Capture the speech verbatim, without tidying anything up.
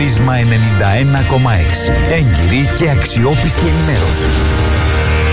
Πρίσμα ενενήντα ένα κόμμα έξι. Έγκυρη και αξιόπιστη ενημέρωση.